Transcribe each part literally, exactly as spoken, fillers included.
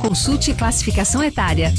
Consulte classificação etária.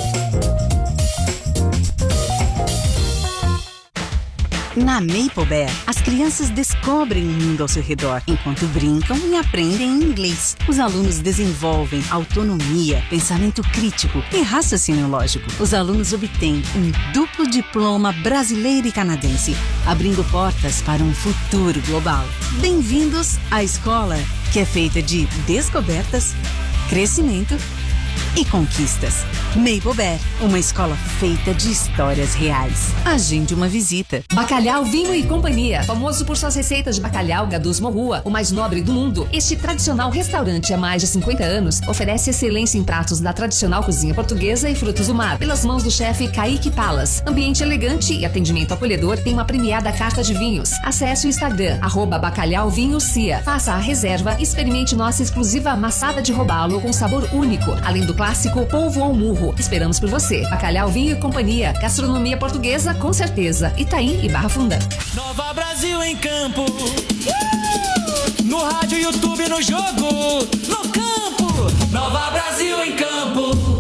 Na Maple Bear, as crianças descobrem o mundo ao seu redor, enquanto brincam e aprendem inglês. Os alunos desenvolvem autonomia, pensamento crítico e raciocínio lógico. Os alunos obtêm um duplo diploma brasileiro e canadense, abrindo portas para um futuro global. Bem-vindos à escola, que é feita de descobertas, crescimento e conquistas. Maple Bear, uma escola feita de histórias reais. Agende uma visita. Bacalhau Vinho e Companhia, famoso por suas receitas de bacalhau Gadus Morrua, o mais nobre do mundo. Este tradicional restaurante há mais de cinquenta anos oferece excelência em pratos da tradicional cozinha portuguesa e frutos do mar, pelas mãos do chefe Kaique Palas. Ambiente elegante e atendimento acolhedor, tem uma premiada carta de vinhos. Acesse o Instagram, arroba Bacalhau Vinho Cia. Faça a reserva e experimente nossa exclusiva amassada de robalo com sabor único, além do clássico polvo ao murro. Esperamos por você. Bacalhau Vinho e Companhia. Gastronomia portuguesa, com certeza. Itaim e Barra Funda. Nova Brasil em campo. Uh! No rádio, YouTube, no jogo. No campo. Nova Brasil em campo.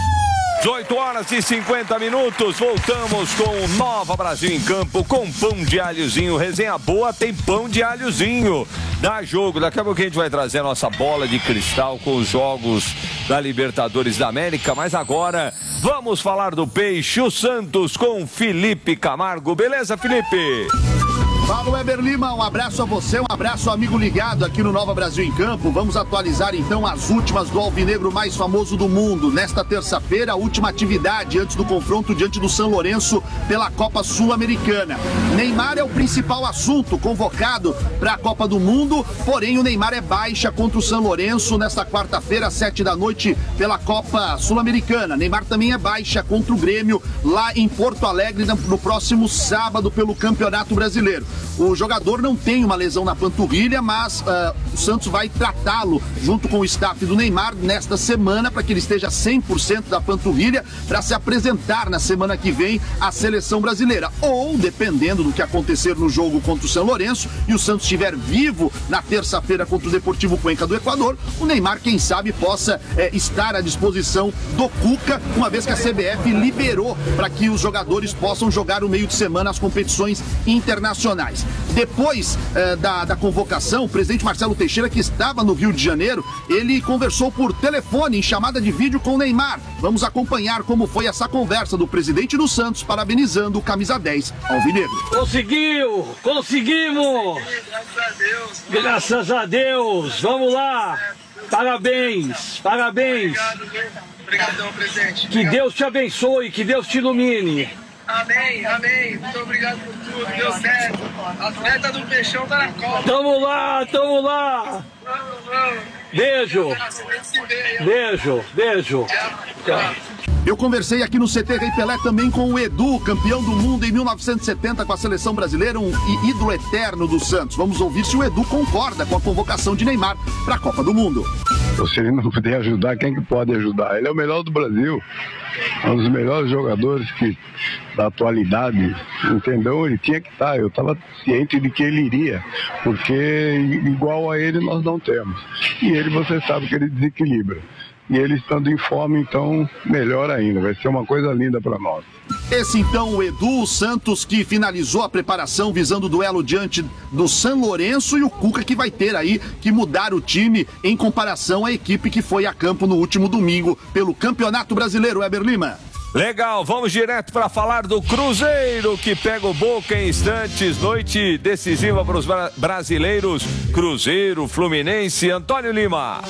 dezoito horas e cinquenta minutos, voltamos com Nova Brasil em campo, com pão de alhozinho, resenha boa, tem pão de alhozinho, dá jogo, daqui a pouco a gente vai trazer a nossa bola de cristal com os jogos da Libertadores da América, mas agora vamos falar do Peixe, o Santos com Felipe Camargo, beleza, Felipe? Fala, Weber Lima, um abraço a você, um abraço amigo ligado aqui no Nova Brasil em Campo. Vamos atualizar então as últimas do alvinegro mais famoso do mundo. Nesta terça-feira, a última atividade antes do confronto diante do São Lourenço pela Copa Sul-Americana. Neymar é o principal assunto convocado para a Copa do Mundo, porém o Neymar é baixa contra o São Lourenço nesta quarta-feira, às sete da noite, pela Copa Sul-Americana. Neymar também é baixa contra o Grêmio lá em Porto Alegre no próximo sábado pelo Campeonato Brasileiro. O jogador não tem uma lesão na panturrilha, mas uh, o Santos vai tratá-lo junto com o staff do Neymar nesta semana para que ele esteja cem por cento da panturrilha para se apresentar na semana que vem à seleção brasileira. Ou, dependendo do que acontecer no jogo contra o São Lourenço e o Santos estiver vivo na terça-feira contra o Deportivo Cuenca do Equador, o Neymar, quem sabe, possa eh, estar à disposição do Cuca, uma vez que a C B F liberou para que os jogadores possam jogar o meio de semana as competições internacionais. Depois eh, da, da convocação, o presidente Marcelo Teixeira, que estava no Rio de Janeiro, ele conversou por telefone em chamada de vídeo com o Neymar. Vamos acompanhar como foi essa conversa do presidente do Santos, parabenizando o camisa dez alvinegro. Conseguiu! Conseguimos! Graças a Deus! Graças a Deus! Vamos lá! Parabéns! Parabéns! Obrigado, obrigadão, presidente. Que Deus te abençoe, que Deus te ilumine. Amém, amém. Muito obrigado por tudo. Deu certo. A atleta do Peixão tá na Copa. Tamo lá, tamo lá. Vamos, vamos. Beijo. Beijo, beijo. Tchau. Eu conversei aqui no C T Rei Pelé também com o Edu, campeão do mundo em mil novecentos e setenta com a seleção brasileira, um ídolo eterno do Santos. Vamos ouvir se o Edu concorda com a convocação de Neymar para a Copa do Mundo. Se ele não puder ajudar, quem que pode ajudar? Ele é o melhor do Brasil, um dos melhores jogadores que, da atualidade, entendeu? Ele tinha que estar, eu estava ciente de que ele iria, porque igual a ele nós não temos. E ele, você sabe que ele desequilibra. E ele estando em forma, então, melhor ainda. Vai ser uma coisa linda para nós. Esse, então, o Edu Santos, que finalizou a preparação visando o duelo diante do São Lourenço, e o Cuca, que vai ter aí que mudar o time em comparação à equipe que foi a campo no último domingo pelo Campeonato Brasileiro. Weber Lima. Legal, vamos direto para falar do Cruzeiro, que pega o Boca em instantes. Noite decisiva para os bra- brasileiros. Cruzeiro, Fluminense, Antônio Lima.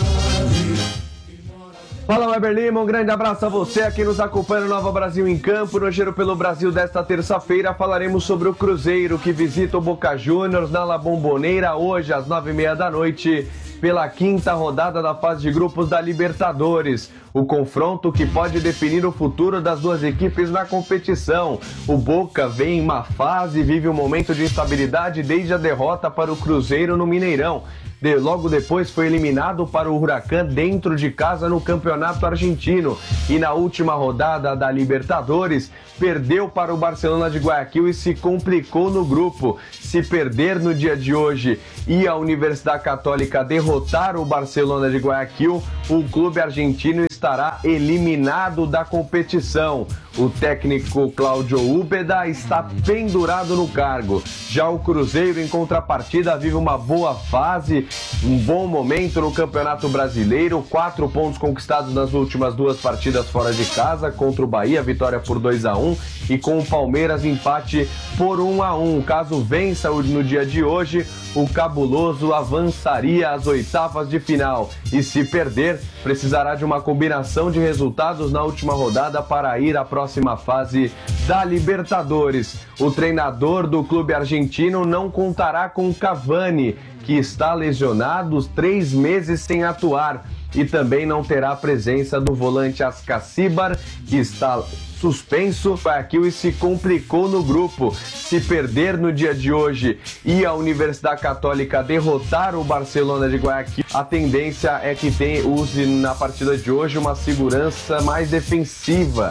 Fala, Weber Lima, um grande abraço a você aqui nos acompanha no Nova Brasil em Campo. No Giro pelo Brasil desta terça-feira falaremos sobre o Cruzeiro, que visita o Boca Juniors na La Bombonera hoje às nove e meia da noite pela quinta rodada da fase de grupos da Libertadores. O confronto que pode definir o futuro das duas equipes na competição. O Boca vem em má fase e vive um momento de instabilidade desde a derrota para o Cruzeiro no Mineirão. De, logo depois foi eliminado para o Huracan dentro de casa no Campeonato Argentino e na última rodada da Libertadores perdeu para o Barcelona de Guayaquil e se complicou no grupo. Se perder no dia de hoje e a Universidade Católica derrotar o Barcelona de Guayaquil, o clube argentino estará eliminado da competição. O técnico Cláudio Úbeda está pendurado no cargo. Já o Cruzeiro, em contrapartida, vive uma boa fase, um bom momento no Campeonato Brasileiro. Quatro pontos conquistados nas últimas duas partidas fora de casa, contra o Bahia, vitória por dois a um, e com o Palmeiras, empate por um a um. Caso vença no dia de hoje, o Cabuloso avançaria às oitavas de final. E se perder, precisará de uma combinação de resultados na última rodada para ir à próxima fase da Libertadores. O treinador do clube argentino não contará com Cavani, que está lesionado três meses sem atuar. E também não terá a presença do volante Ascacíbar, que está suspenso. Guayaquil se complicou no grupo. Se perder no dia de hoje e a Universidade Católica derrotar o Barcelona de Guayaquil, a tendência é que tem, use na partida de hoje uma segurança mais defensiva,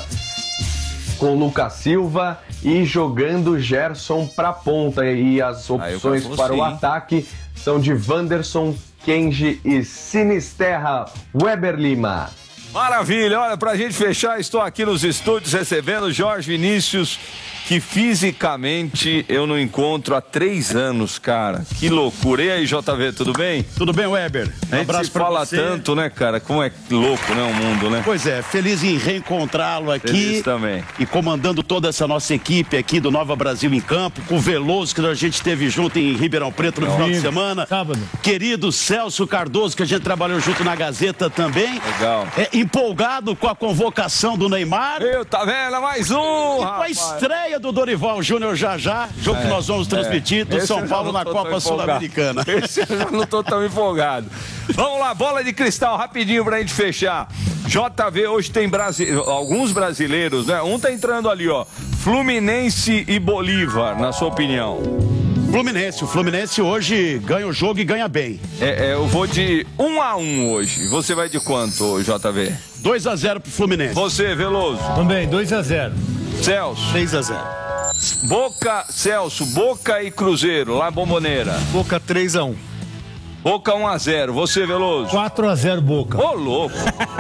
com Lucas Silva e jogando Gerson para ponta. E as opções para o ataque são de Wanderson, Kenji e Sinisterra. Weber Lima. Maravilha, olha, pra gente fechar, estou aqui nos estúdios recebendo Jorge Vinícius, que fisicamente eu não encontro há três anos, cara. Que loucura. E aí, J V, tudo bem? Tudo bem, Weber? Um a gente abraço se fala você. Tanto, né, cara? Como é louco, né, o mundo, né? Pois é, feliz em reencontrá-lo aqui. Feliz também. E comandando toda essa nossa equipe aqui do Nova Brasil em Campo, com o Veloso, que a gente esteve junto em Ribeirão Preto no final de semana. Sábado. Querido Celso Cardoso, que a gente trabalhou junto na Gazeta também. Legal. É, empolgado com a convocação do Neymar. Eu, tá vendo? Mais um, e com a estreia do Dorival Júnior já já, jogo é, que nós vamos transmitir do é. São Paulo na Copa Sul-Americana. Esse eu já não tô tão empolgado. Vamos lá, bola de cristal, rapidinho pra gente fechar. J V, hoje tem Brasi... alguns brasileiros, né? Um tá entrando ali, ó. Fluminense e Bolívar, na sua opinião. Fluminense, o Fluminense hoje ganha o jogo e ganha bem. É, é, eu vou de um a um hoje. Você vai de quanto, J V? dois a zero pro Fluminense. Você, Veloso? Também, dois a zero. Celso? três a zero. Boca, Celso, Boca e Cruzeiro, lá Bomboneira. Boca três a um. Boca um a zero. Você, Veloso? quatro a zero, Boca. Ô, louco.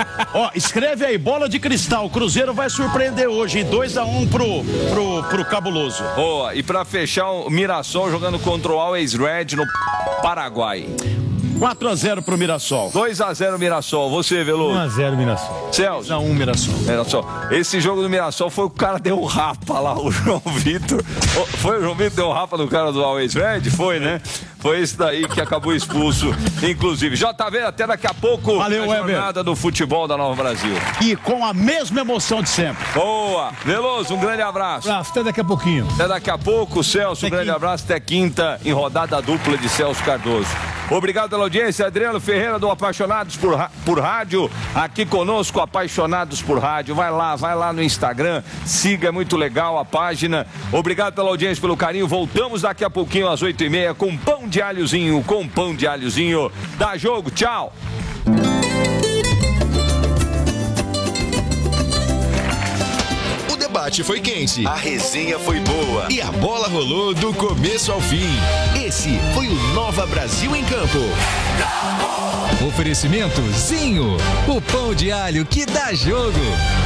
Ó, escreve aí, bola de cristal. O Cruzeiro vai surpreender hoje, dois a um pro, pro, pro Cabuloso. Boa, e pra fechar, o Mirassol jogando contra o Always Red no Paraguai. quatro a zero pro Mirassol. dois a zero Mirassol. Você, Veloso? um a zero Mirassol. Celso? dois a um Mirassol. Mirassol. Esse jogo do Mirassol foi o cara deu rapa lá, o João Vitor. Foi o João Vitor deu rapa no cara do Always Red? Foi, né? Foi esse daí que acabou expulso, inclusive. J V, até daqui a pouco. Valeu, a jornada do futebol da Nova Brasil. E com a mesma emoção de sempre. Boa. Veloso, um grande abraço. Abraço, até daqui a pouquinho. Até daqui a pouco, Celso, um grande abraço. Até quinta, em rodada dupla de Celso Cardoso. Obrigado pela audiência, Adriano Ferreira do Apaixonados por, por Rádio, aqui conosco, Apaixonados por Rádio. Vai lá, vai lá no Instagram, siga, é muito legal a página. Obrigado pela audiência, pelo carinho. Voltamos daqui a pouquinho às oito e meia com pão de alhozinho, com pão de alhozinho. Dá jogo, tchau. O debate foi quente, a resenha foi boa e a bola rolou do começo ao fim. Esse foi o Nova Brasil em Campo. Oferecimento Zinho, o pão de alho que dá jogo.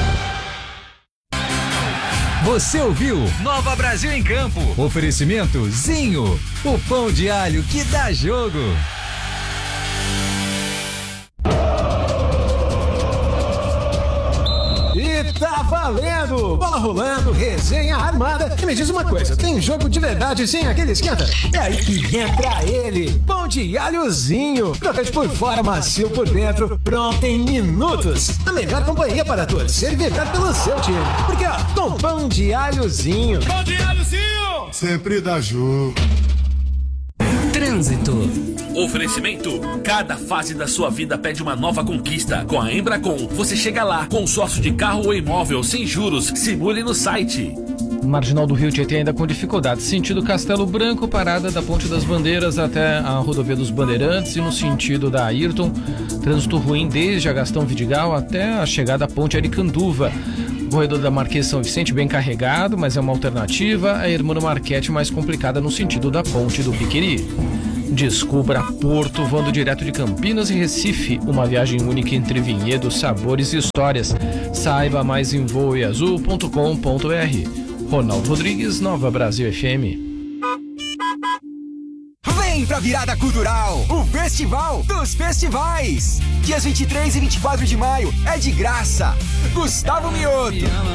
Você ouviu Nova Brasil em Campo. Oferecimento Zinho, o pão de alho que dá jogo. E tá valendo! Bola rolando, resenha armada. E me diz uma coisa, tem jogo de verdade sem aquele esquenta? É aí que entra ele, pão de alhozinho. Crocante por fora, macio por dentro, pronto em minutos. A melhor companhia para torcer e vibrar pelo seu time. Porque ó, com pão de alhozinho. Pão de alhozinho! Sempre dá jogo. Trânsito. Oferecimento. Cada fase da sua vida pede uma nova conquista. Com a Embracon, você chega lá. Consórcio de carro ou imóvel sem juros. Simule no site. Marginal do Rio Tietê ainda com dificuldade. Sentido Castelo Branco, parada da Ponte das Bandeiras até a rodovia dos Bandeirantes. E no sentido da Ayrton, trânsito ruim desde a Gastão Vidigal até a chegada à Ponte Aricanduva. O corredor da Marquês São Vicente bem carregado, mas é uma alternativa. A Hermano Marquete mais complicada no sentido da Ponte do Piqueri. Descubra Porto, voando direto de Campinas e Recife. Uma viagem única entre vinhedos, sabores e histórias. Saiba mais em voe azul ponto com ponto br. Ronaldo Rodrigues, Nova Brasil F M. Vem pra Virada Cultural, o Festival dos Festivais. Dias vinte e três e vinte e quatro de maio é de graça. Gustavo Mioto,